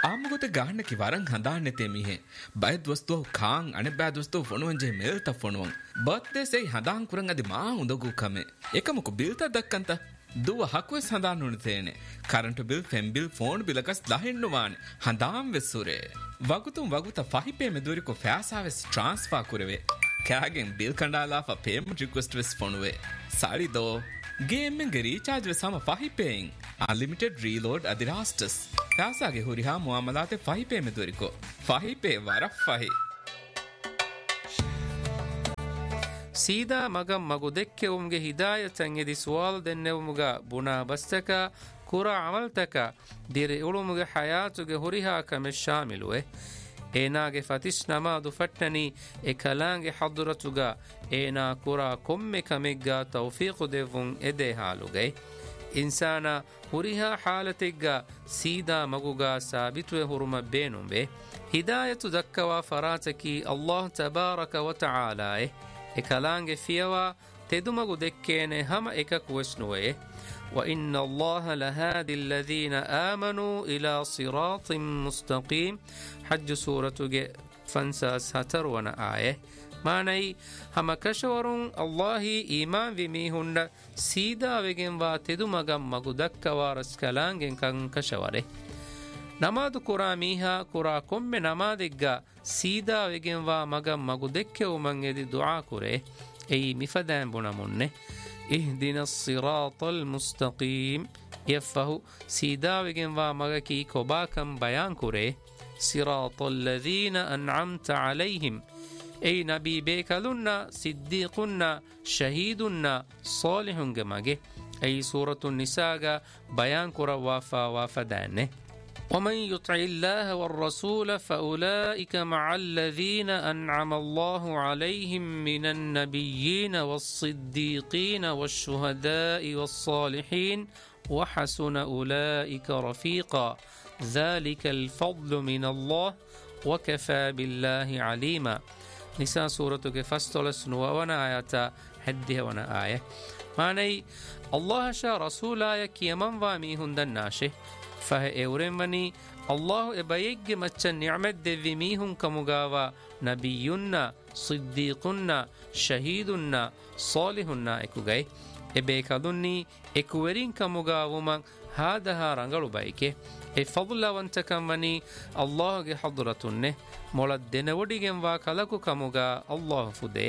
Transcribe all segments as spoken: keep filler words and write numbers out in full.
ಆಮಗೋತೆ ಗಾಹಣ್ಣಕಿ ವರಂ ಹಂದಾಣ್ಣತೆ ಮಿಹೆ ಬಯದ್ ವಸ್ತು ಖಾಂ ಅಣೆ ಬ್ಯಾದ್ ವಸ್ತು ಫೊಣುವಂಜೆ ಮೇಲ್ತ ಫೊಣುವಂ ಬರ್ತ್ಡೇ ಸೇ ಹಂದಾಂ ಕುರಂ ಅದಿ ಮಾ ಉಂದಗು ಕಮೆ ಏಕಮಕು ಬಿಲ್ತ ದಕ್ಕಂತ ದುವ ಹಕ್ವೆಸ್ ಹಂದಾನ್ ನುಣತೇನೆ ಕರೆಂಟ್ ಬಿಲ್ ಫೆಂ ಬಿಲ್ ಫೋನ್ ಬಿಲಕಸ್ ಲಹೆಣ್ಣುವಾನ್ ಹಂದಾಂ ವೆಸ್ಸುರೆ ವಗುತುಂ ವಗುತ ಫಹಿಪೆ ಮೆದುರಿಕೊ ಫ್ಯಾಸಾವೆಸ್ ಟ್ರಾನ್ಸ್ಫರ್ ಕುರೆವೆ ಕ್ಯಾಗೆನ್ ಬಿಲ್ ಕಂಡಾಲಾ ಫ ಪೇಮೆಂಟ್ ರಿಕ್ವೆಸ್ಟ್ ವೆಸ್ ಫೊಣುವೆ ಸಾರಿ ದೋ ಗೇಮ್ ಗೆ ರೀಚಾರ್ಜ್ ವೆ ಸಮ ಫಹಿಪೆಯಿಂ ಅನ್ಲಿಮಿಟೆಡ್ ರೀಲೋಡ್ ಅದಿರಾಸ್ಟಸ್ ಫ್ಯಾಸಾಗೆ ಹುರಿಹಾ ಮುಆಮಲಾತೆ ಫಹಿಪೆ ಮೆದುರಿಕೊ ಫಹಿಪೆ ವರ ಫಹಿ ಸೀದಾ ಮಗಂ ಮಗು ದೆಕ್ಕೆವುಮ್ಗೆ ಹಿದಾಯತಂ ಎದಿ ಸುವಾಲ್ ದೆನ್ನೆವುಮುಗ ಬುಣಾ ಬಸ್ತಕ ಕುರ ಅಮಲ್ತಕ ದಿರಿ ಉಳುಮುಗೆ ಹಯಾತುಗೆ ಹುರಿಹಾ ಕಮೆ ಶಾಮಿಲುವೆ ಏನಾಗೆ ಫತಿಸ್ ನಮಾದು ಫಟ್ಟನಿ ಎ ಕಲಾಂಗೆ ಹದುರತುಗ ಏನಾ ಕುರ ಕೊಮ್ಮೆ ಕಮೆಗ್ಗ ತೌಫೀಕು ದೆವ್ವುಂ ಎದೆ ಹಾಲುಗೆ ಇನ್ಸಾನ ಹುರಿಹಾ ಹಾಲತೆಗ್ಗ ಸೀದಾ ಮಗುಗ ಸಾಬಿತುವೆ ಹುರುಮ ಬೇನುಂಬೆ ಹಿದಾಯತು ದಕ್ಕವ ಫರಾತಕಿ ಅಲ್ಲಾಹ್ ತಬಾರಕ ವ ತಆಲಾಯೆ ಎ ಕಲಾಂಗೆ ಫಿಯವಾ ತೆದುಮಗು ದೆಕ್ಕೇನೆ ಹಮ ಎಕಕು ವೆಸ್ನುವೆ وإن الله لهادي الذين آمنوا إلى صراط مستقيم حج سورة فانساس هتر ونا آية معنى هما كشورون الله إيمان بميهن سيدا وگن وا تدمغم مگو دك وارس كلانگن كان كشوره نماذ قرآ ميها قرآ كم نماذج سيدا وگن وا مگم مگو دكه ومن يدي دعا كره أي مفدان بنمونه اهدنا الصراط المستقيم يفه سيدا وگن وا مگكي كوباكم بيان كره صراط الذين أنعمت عليهم أي نبي بيكلنا صديقنا شهيدنا صالحون مگه أي سورة النساء بيان كره وافا وافدانه ومن يطع الله والرسول فأولئك مع الذين أنعم الله عليهم من النبيين والصديقين والشهداء والصالحين وحسن أولئك رفيقا ذلك الفضل من الله وكفى بالله عليما نساء سورة فاستولس نوانا آيات حدها ونا آية معنى الله شاء رسولا يكيمن واميهن دناشه فه اورمني الله ابيج مچن نعمت ديميهم كمغاوا نبينا صديقنا شهيدنا صالحنا اكوغاي ابيكدني اكورين كمغاومن هذا رنگلو بايكه اي فضل وانتكمني الله ಗೆ حضرتنه ಮೊಳದ್ ದೆನವಡಿಗೆಂ ವಾ ಕಲಕು ಕಮುಗಾ الله ಫುದೆ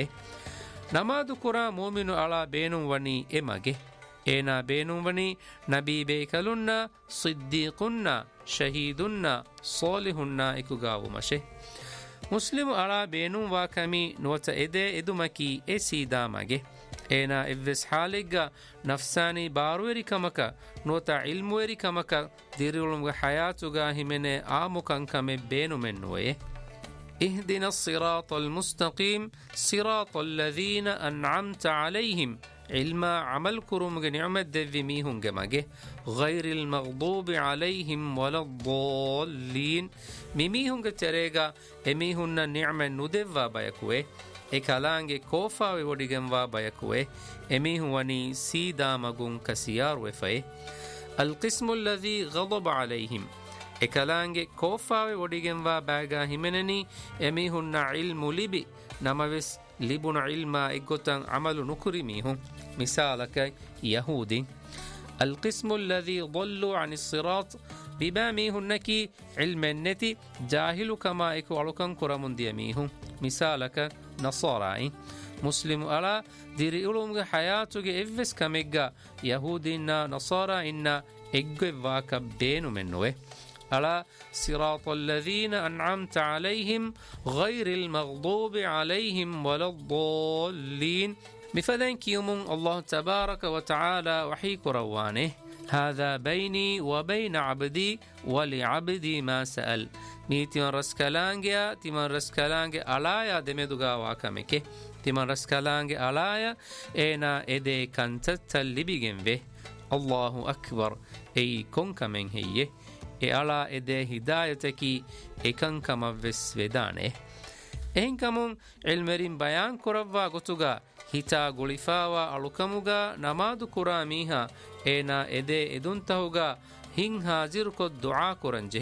ನಮಾದು ಕುರಾ ಮುಮಿನು ಅಳಾ ಬೇನುಂ ವನಿ ಎಮಗೆ ಏನಾ ಬೇನುಂ ವನಿ ನಬಿ ಬೇಕಲುನ್ನ ಸಿದ್ದೀಕುನ್ನ ಶಹೀದುನ್ನ ಸಾಲಿಹುನ್ನ ಇಕುಗಾವು ಮಶೆ ಮುಸ್ಲಿಮು ಅಳಾ ಬೇನುಂ ವಾ ಕಮಿ ನೋತ ಎದೆ ಎದುಮಕಿ ಎ ಸೀದಾ ಮಗೆ ಏನಾ ಇವ್ವೆಸ್ ಹಾಲಿಗ್ಗ ನಫ್ಸಾನಿ ಬಾರುವೆರಿ ಕಮಕ ನೋತ ಇಲ್ಮುವೆರಿ ಕಮಕ ದಿರುಳುಂಗ ಹಯಾತುಗಾ ಹಿಮೆನೆ ಆಮುಕಂ ಕಮೆ ಬೇನು ಮೆನ್ನುವೆ اهدنا الصراط المستقيم صراط الذين أنعمت عليهم علما عمل كرم نعمة دذميهم جمجه غير المغضوب عليهم ولا الضالين ميميهم جتريجا اميهن نعمة ندفا بيكوه اكالانجي كوفا وديجن وا بيكوه اميهن وني سيدا مغون كسيار وفيه القسم الذي غضب عليهم ekalaange koofawe wodigenwa baaga himeneni emihunna ilmu libi namaves libuna ilma iggotan amalu nukuri mihun misalaka yahudi القسم الذي ضلوا عن الصراط ببامي هنكي علم النتي جاهل كما اكو علوكن كرمون ديميهم مثالك نصارى مسلم على ديري علوم حياتك افس كميغا يهودنا نصارى ان اگو واك بينو منوه على صراط الذين أنعمت عليهم غير المغضوب عليهم ولا الضالين بفذن كيوم الله تبارك وتعالى وحيك روانه هذا بيني وبين عبدي ولعبدي ما سأل ميتين رسكالانجيا تيمان رسكالانجيا علايا دمدوغا واكاميكي تيمان رسكالانجيا علايا اينا ايدي كانتت اللي بيجنبه الله أكبر اي كونك من هي e ala ede hidayataki ekankama ves vedane ehinkamun ilmerin bayan koravva gotuga hita gulifawa alukamuga namadu kuramiha ena ede eduntahuga hin hazir ko dua koranje